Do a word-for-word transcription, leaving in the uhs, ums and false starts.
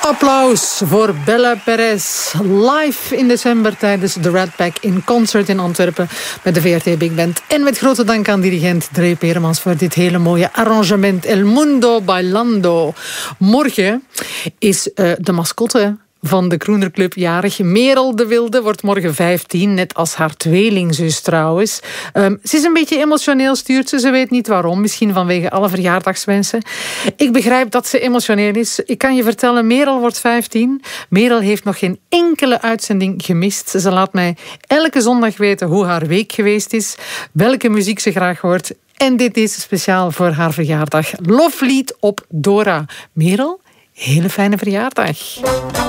Applaus voor Bella Perez. Live in december tijdens de Red Pack in concert in Antwerpen met de V R T Big Band. En met grote dank aan dirigent Dre Peermans voor dit hele mooie arrangement. El Mundo Bailando. Morgen is uh, de mascotte van de Kroener Club jarig. Merel de Wilde wordt morgen vijftien, net als haar tweelingzus trouwens. Um, ze is een beetje emotioneel, stuurt ze. Ze weet niet waarom. Misschien vanwege alle verjaardagswensen. Ik begrijp dat ze emotioneel is. Ik kan je vertellen, Merel wordt vijftien. Merel heeft nog geen enkele uitzending gemist. Ze laat mij elke zondag weten hoe haar week geweest is, welke muziek ze graag hoort. En dit is speciaal voor haar verjaardag. Loflied op Dora. Merel, hele fijne verjaardag.